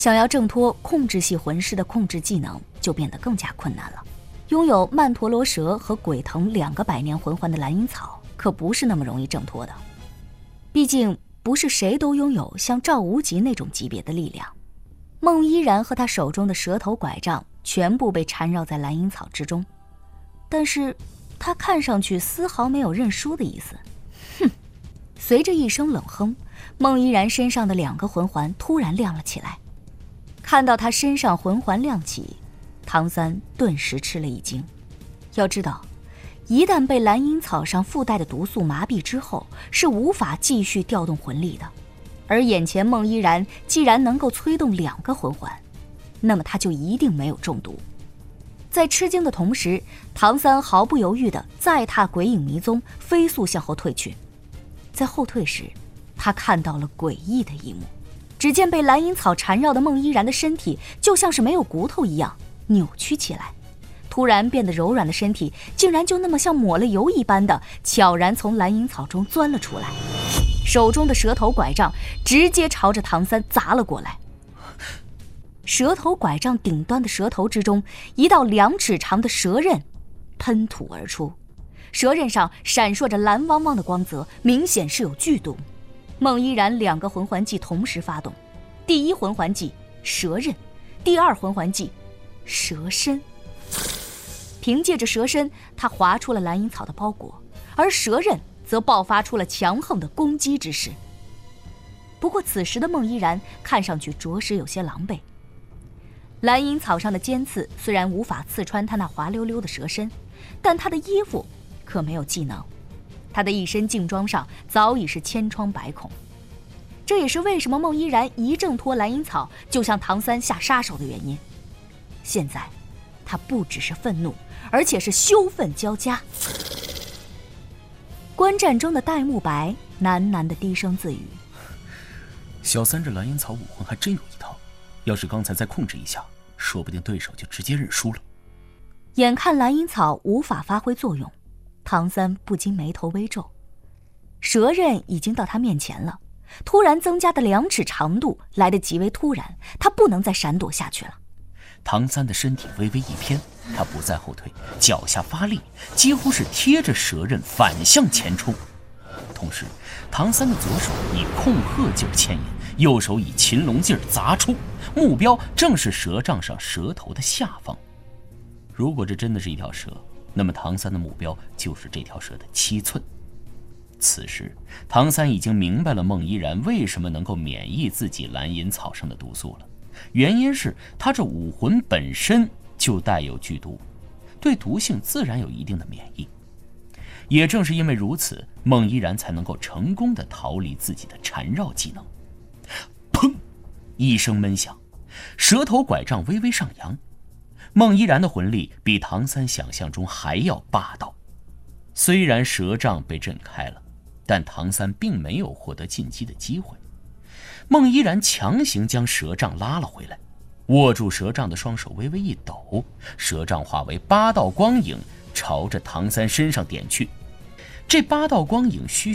想要挣脱控制系魂师的控制技能，就变得更加困难了。拥有曼陀罗蛇和鬼藤2个百年魂环的蓝银草，可不是那么容易挣脱的。毕竟不是谁都拥有像赵无极那种级别的力量。孟依然和他手中的蛇头拐杖全部被缠绕在蓝银草之中，但是他看上去丝毫没有认输的意思。哼！随着一声冷哼，孟依然身上的2个魂环突然亮了起来。看到他身上魂环亮起，唐三顿时吃了一惊。要知道，一旦被蓝银草上附带的毒素麻痹之后，是无法继续调动魂力的。而眼前孟依然既然能够催动2个魂环，那么他就一定没有中毒。在吃惊的同时，唐三毫不犹豫地再踏鬼影迷踪，飞速向后退去。在后退时，他看到了诡异的一幕。只见被蓝银草缠绕的孟依然的身体就像是没有骨头一样扭曲起来，突然变得柔软的身体竟然就那么像抹了油一般的悄然从蓝银草中钻了出来，手中的蛇头拐杖直接朝着唐三砸了过来。蛇头拐杖顶端的蛇头之中，一道2尺长的蛇刃喷吐而出，蛇刃上闪烁着蓝汪汪的光泽，明显是有剧毒。孟依然2个魂环技同时发动，第1魂环技蛇刃，第2魂环技蛇身。凭借着蛇身，他划出了蓝银草的包裹，而蛇刃则爆发出了强横的攻击之势。不过此时的孟依然看上去着实有些狼狈。蓝银草上的尖刺虽然无法刺穿他那滑溜溜的蛇身，但他的衣服可没有技能，他的一身劲装上早已是千疮百孔。这也是为什么孟依然一挣脱蓝银草就向唐三下杀手的原因。现在他不只是愤怒，而且是羞愤交加。观战中的戴沐白喃喃地低声自语： 小三这蓝银草武魂还真有一套，要是刚才再控制一下，说不定对手就直接认输了。 眼看蓝银草无法发挥作用，唐三不禁眉头微皱。蛇刃已经到他面前了，突然增加的2尺长度来得极为突然，他不能再闪躲下去了。 唐三的身体微微一偏，他不再后退，脚下发力，几乎是贴着蛇刃反向前冲。同时，唐三的左手以控鹤劲牵引，右手以擒龙劲砸出，目标正是蛇杖上蛇头的下方。如果这真的是一条蛇，那么唐三的目标就是这条蛇的7寸。此时，唐三已经明白了孟依然为什么能够免疫自己蓝银草上的毒素了。原因是他这武魂本身就带有剧毒，对毒性自然有一定的免疫。也正是因为如此，孟依然才能够成功的逃离自己的缠绕技能。砰！一声闷响，蛇头拐杖微微上扬。孟依然的魂力比唐三想象中还要霸道。虽然蛇杖被震开了，但唐三并没有获得进击的机会。孟依然强行将蛇杖拉了回来，握住蛇杖的双手微微一抖，蛇杖化为8道光影朝着唐三身上点去。这8道光影虚